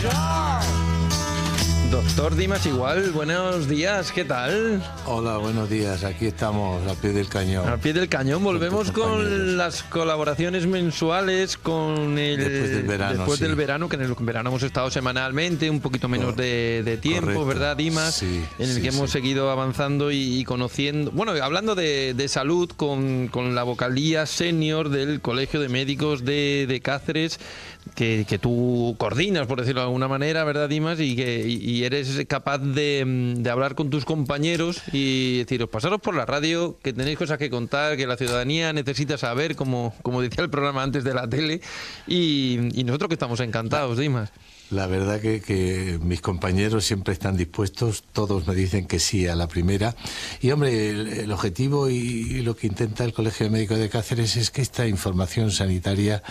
Doctor Dimas Igual, buenos días, ¿qué tal? Hola, buenos días, aquí estamos al pie del cañón. Al pie del cañón, volvemos con las colaboraciones mensuales, con el... Después del verano, que en el verano hemos estado semanalmente, un poquito menos de tiempo, correcto. ¿Verdad, Dimas? Sí, en el que hemos seguido avanzando y conociendo, bueno, hablando de salud con la vocalía senior del Colegio de Médicos de Cáceres, que tú coordinas, por decirlo de alguna manera, ¿verdad, Dimas? Y eres capaz de hablar con tus compañeros y deciros, pasaros por la radio, que tenéis cosas que contar, que la ciudadanía necesita saber, como decía el programa antes de la tele, y nosotros que estamos encantados, Dimas. La verdad que mis compañeros siempre están dispuestos, todos me dicen que sí a la primera. Y hombre, el objetivo y lo que intenta el Colegio de Médicos de Cáceres es que esta información sanitaria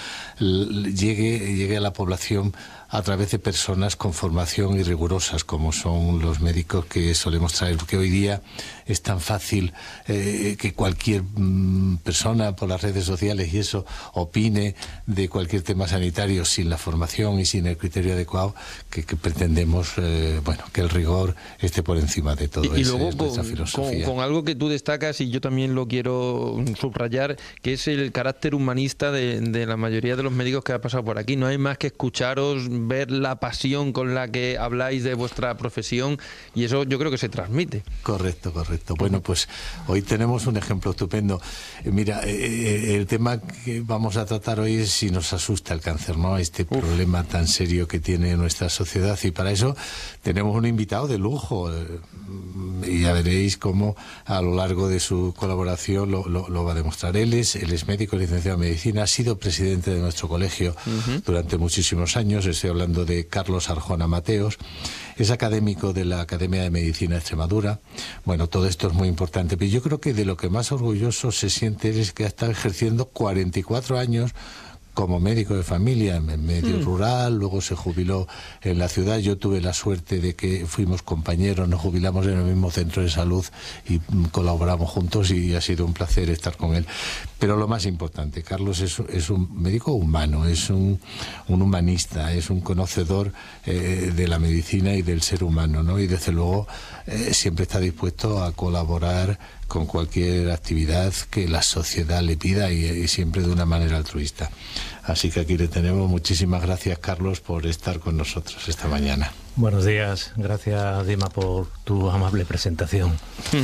llegue a la población a través de personas con formación y rigurosas, como son los médicos que solemos traer, porque hoy día es tan fácil que cualquier persona por las redes sociales y eso opine de cualquier tema sanitario sin la formación y sin el criterio adecuado, que pretendemos que el rigor esté por encima de todo. Y luego con algo que tú destacas, y yo también lo quiero subrayar, que es el carácter humanista de la mayoría de los médicos que ha pasado por aquí. No hay más que escucharos, ver la pasión con la que habláis de vuestra profesión, y eso yo creo que se transmite. Correcto. Bueno, pues hoy tenemos un ejemplo estupendo. Mira, el tema que vamos a tratar hoy es si nos asusta el cáncer, ¿no? Este problema tan serio que tiene nuestra sociedad, y para eso tenemos un invitado de lujo, y ya veréis cómo a lo largo de su colaboración lo va a demostrar. Él es médico, licenciado en medicina, ha sido presidente de nuestro colegio durante muchísimos años. Estoy hablando de Carlos Arjona Mateos. Es académico de la Academia de Medicina de Extremadura. Bueno, todo esto es muy importante, pero yo creo que de lo que más orgulloso se siente es que ha estado ejerciendo 44 años como médico de familia en medio rural, luego se jubiló en la ciudad. Yo tuve la suerte de que fuimos compañeros, nos jubilamos en el mismo centro de salud y colaboramos juntos, y ha sido un placer estar con él. Pero lo más importante, Carlos es un médico humano, es un humanista, es un conocedor de la medicina y del ser humano, ¿no? Y desde luego siempre está dispuesto a colaborar con cualquier actividad que la sociedad le pida, y siempre de una manera altruista. Así que aquí le tenemos. Muchísimas gracias, Carlos, por estar con nosotros esta mañana. Buenos días. Gracias, Dima, por tu amable presentación.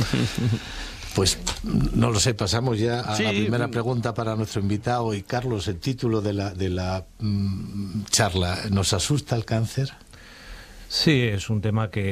Pues no lo sé, pasamos ya a la primera pregunta para nuestro invitado. Y Carlos, el título de la charla, ¿nos asusta el cáncer? Sí, es un tema que